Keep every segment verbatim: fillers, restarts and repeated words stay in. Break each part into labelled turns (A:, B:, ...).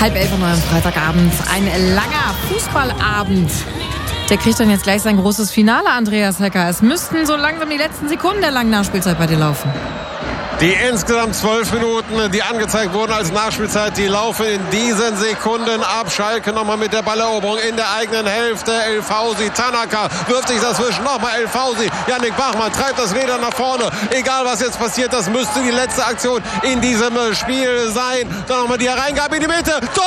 A: Halb elf Uhr am Freitagabend. Ein langer Fußballabend. Der kriegt dann jetzt gleich sein großes Finale, Andreas Hecker. Es müssten so langsam die letzten Sekunden der langen Nachspielzeit bei dir laufen.
B: Die insgesamt zwölf Minuten, die angezeigt wurden als Nachspielzeit, die laufen in diesen Sekunden ab. Schalke nochmal mit der Balleroberung in der eigenen Hälfte. El Fauzi, Tanaka wirft sich dazwischen. Nochmal El Fauzi. Yannick Bachmann treibt das wieder nach vorne. Egal was jetzt passiert, das müsste die letzte Aktion in diesem Spiel sein. Dann nochmal die Hereingabe in die Mitte. Tor!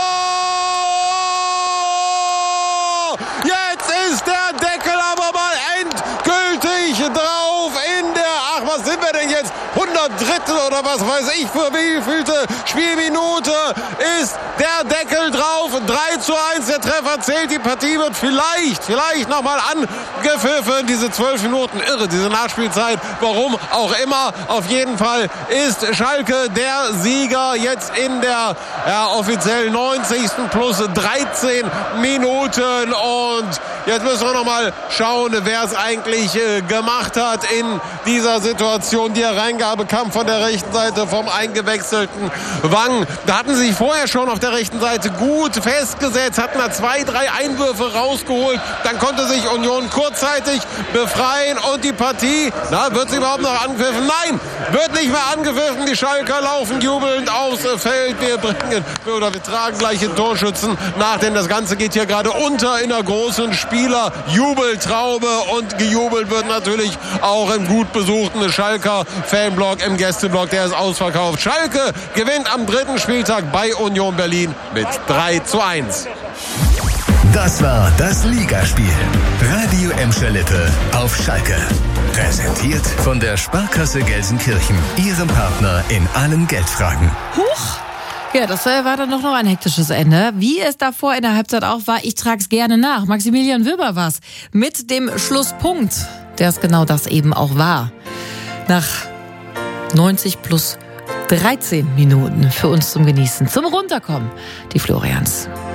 B: Jetzt ist der Deckel aber mal endgültig drauf in der, ach was sind wir denn jetzt? hundertdritte oder was weiß ich für wie vielte Spielminute ist der Deckel drauf. drei zu eins, der Treffer zählt, die Partie wird vielleicht, vielleicht nochmal angepfiffen. Diese zwölf Minuten, irre, diese Nachspielzeit, warum auch immer. Auf jeden Fall ist Schalke der Sieger jetzt in der ja, offiziell neunzigsten plus dreizehn Minuten. Und jetzt müssen wir nochmal schauen, wer es eigentlich äh, gemacht hat in dieser Situation. Die Hereingabe kam von der rechten Seite vom eingewechselten Wang. Da hatten sie sich vorher schon auf der rechten Seite gut festgesetzt, hatten da zwei, drei Einwürfe rausgeholt. Dann konnte sich Union kurzzeitig befreien und die Partie, na, wird sie überhaupt noch angepfiffen? Nein, wird nicht mehr angepfiffen. Die Schalker laufen jubelnd aufs Feld. Wir bringen oder wir tragen gleich den Torschützen nach, denn das Ganze geht hier gerade unter in der großen Spieler-Jubeltraube und gejubelt wird natürlich auch im gut besuchten Schalker Fanblock im Gästeblock, der ist ausverkauft. Schalke gewinnt am dritten Spieltag bei Union Berlin mit drei zu eins.
C: Das war das Ligaspiel. Radio Emscher Lippe auf Schalke. Präsentiert von der Sparkasse Gelsenkirchen, Ihrem Partner in allen Geldfragen.
A: Huch! Ja, das war dann doch noch ein hektisches Ende. Wie es davor in der Halbzeit auch war, ich trage es gerne nach. Maximilian Wilber war's mit dem Schlusspunkt, der es genau das eben auch war. Nach neunzig plus dreizehn Minuten für uns zum Genießen, zum Runterkommen, die Florians.